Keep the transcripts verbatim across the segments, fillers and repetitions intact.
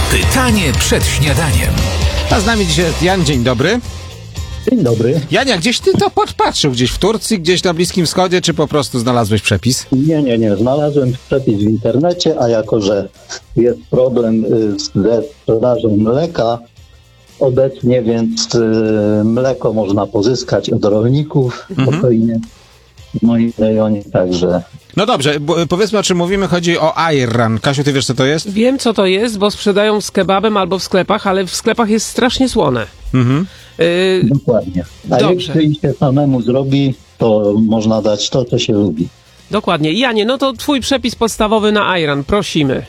Pytanie przed śniadaniem. A z nami dzisiaj jest Jan, dzień dobry. Dzień dobry. Jania, gdzieś ty to podpatrzył, gdzieś w Turcji, gdzieś na Bliskim Wschodzie, czy po prostu znalazłeś przepis? Nie, nie, nie. Znalazłem przepis w internecie, a jako, że jest problem ze sprzedażą mleka obecnie, więc mleko można pozyskać od rolników mhm. spokojnie w moim rejonie, także... No dobrze, bo, powiedzmy, o czym mówimy. Chodzi o ayran. Kasiu, ty wiesz, co to jest? Wiem, co to jest, bo sprzedają z kebabem albo w sklepach, ale w sklepach jest strasznie słone. Mhm. Y... Dokładnie. A Dobrze. jeśli się samemu zrobi, to można dać to, co się lubi. Dokładnie. Janie, no to twój przepis podstawowy na ayran. Prosimy.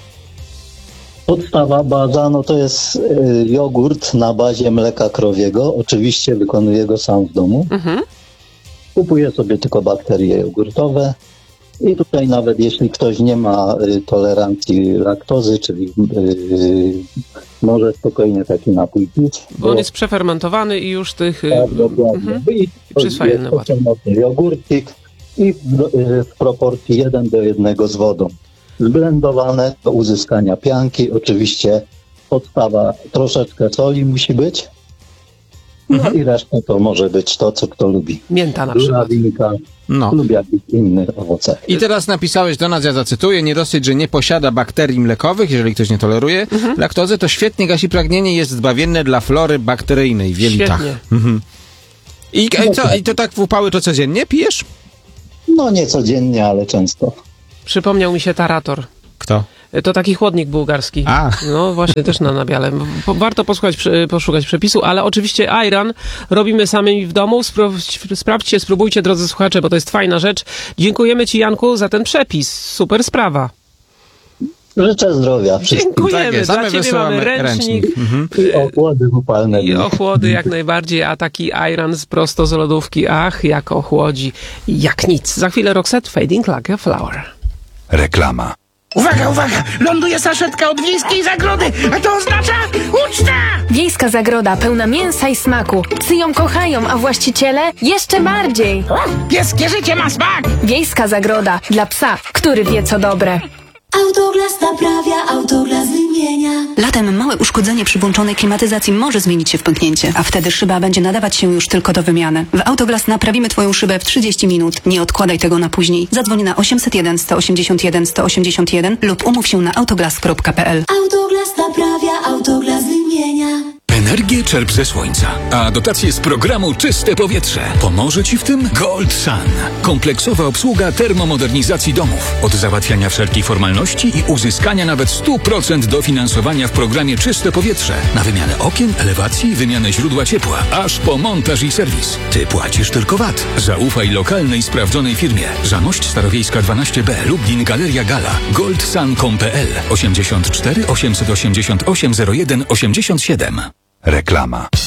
Podstawa, baza, no to jest y, jogurt na bazie mleka krowiego. Oczywiście wykonuję go sam w domu. Mhm. Kupuję sobie tylko bakterie jogurtowe i tutaj nawet jeśli ktoś nie ma y, tolerancji laktozy, czyli y, może spokojnie taki napój pić. Bo on jest przefermentowany i już tych... Tak, dokładnie. Mhm. I Przyswajany jest jogurcik i w, y, w proporcji jeden do jednego z wodą. Zblendowane do uzyskania pianki. Oczywiście podstawa, troszeczkę soli musi być. No mhm. i reszta to może być to, co kto lubi. Mięta na przykład. Winka, No. lub jakichś innych owoce. I teraz napisałeś do nas, ja zacytuję, nie dosyć, że nie posiada bakterii mlekowych, jeżeli ktoś nie toleruje mhm. laktozy, to świetnie gasi pragnienie, jest zbawienne dla flory bakteryjnej w jelitach. Świetnie. Mhm. I, i, co, I to tak w upały to codziennie pijesz? No nie codziennie, ale często. Przypomniał mi się tarator. Kto? To taki chłodnik bułgarski. A. No właśnie, też na nabiale. Warto posłuchać, poszukać przepisu, ale oczywiście ayran robimy sami w domu. Spro- sprawdźcie, spróbujcie, drodzy słuchacze, bo to jest fajna rzecz. Dziękujemy ci, Janku, za ten przepis. Super sprawa. Życzę zdrowia wszystkim. Dziękujemy. Tak, Dla same ciebie mamy ręcznik. ręcznik. Mhm. I ochłody upalne. I ochłody jak najbardziej, a taki ayran z prosto z lodówki. Ach, jak ochłodzi. Jak nic. Za chwilę Roxette, Fading Like a Flower. Reklama. Uwaga, uwaga! Ląduje saszetka od Wiejskiej Zagrody, a to oznacza uczta! Wiejska Zagroda pełna mięsa i smaku. Psy ją kochają, a właściciele jeszcze bardziej. Pieskie życie ma smak! Wiejska Zagroda dla psa, który wie co dobre. Autoglas naprawia, Autoglas wymienia. Latem małe uszkodzenie przy włączonej klimatyzacji może zmienić się w pęknięcie, a wtedy szyba będzie nadawać się już tylko do wymiany. W Autoglas naprawimy twoją szybę w trzydzieści minut. Nie odkładaj tego na później. Zadzwoń na osiemset jeden, sto osiemdziesiąt jeden, sto osiemdziesiąt jeden lub umów się na autoglas kropka p l. Autoglas naprawia, Autoglas wymienia. Energię czerp ze słońca, a dotacje z programu Czyste Powietrze. Pomoże Ci w tym Gold Sun. Kompleksowa obsługa termomodernizacji domów. Od załatwiania wszelkich formalności i uzyskania nawet sto procent dofinansowania w programie Czyste Powietrze. Na wymianę okien, elewacji, wymianę źródła ciepła, aż po montaż i serwis. Ty płacisz tylko V A T. Zaufaj lokalnej, sprawdzonej firmie. Zamość Starowiejska dwanaście B, Lublin, Galeria Gala. goldsun kropka com kropka p l osiemdziesiąt cztery osiemset osiemdziesiąt osiem zero jeden osiemdziesiąt siedem. Reklama.